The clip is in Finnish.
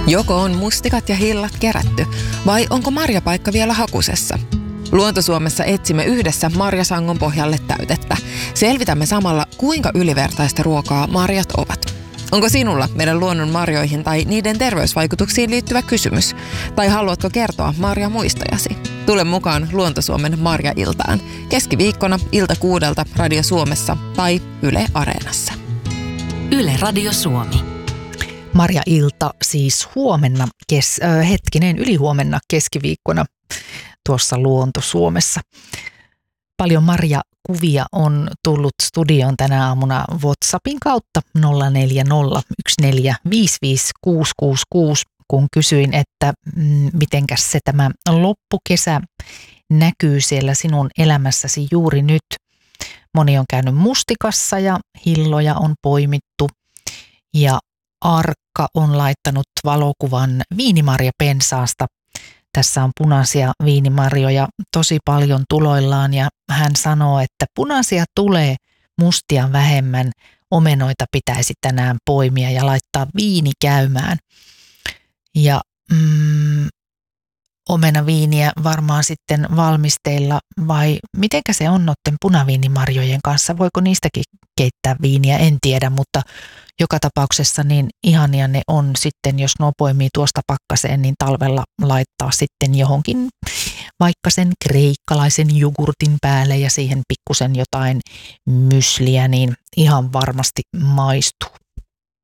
Joko on mustikat ja hillat kerätty, vai onko marjapaikka vielä hakusessa? Luontosuomessa etsimme yhdessä marjasangon pohjalle täytettä. Selvitämme samalla, kuinka ylivertaista ruokaa marjat ovat. Onko sinulla meidän luonnon marjoihin tai niiden terveysvaikutuksiin liittyvä kysymys? Tai haluatko kertoa marjamuistojasi? Tule mukaan Luontosuomen Marja-iltaan. Keskiviikkona ilta 6 Radio Suomessa tai Yle Areenassa. Yle Radio Suomi. Marja-ilta siis huomenna, ylihuomenna keskiviikkona tuossa Luontosuomessa. Paljon marjakuvia on tullut studioon tänä aamuna WhatsAppin kautta 0401455666, kun kysyin, että mitenkäs se tämä loppukesä näkyy siellä sinun elämässäsi juuri nyt. Moni on käynyt mustikassa ja hilloja on poimittu ja Arkka on laittanut valokuvan viinimarjapensaasta. Tässä on punaisia viinimarjoja tosi paljon tuloillaan ja hän sanoo, että punaisia tulee, mustia vähemmän, omenoita pitäisi tänään poimia ja laittaa viini käymään. Ja omenaviiniä varmaan sitten valmisteilla vai mitenkä se on noiden punaviinimarjojen kanssa? Voiko niistäkin keittää viiniä? En tiedä, mutta joka tapauksessa niin ihania ne on sitten, jos nuo poimii tuosta pakkaseen, niin talvella laittaa sitten johonkin vaikka sen kreikkalaisen jogurtin päälle ja siihen pikkusen jotain mysliä, niin ihan varmasti maistuu.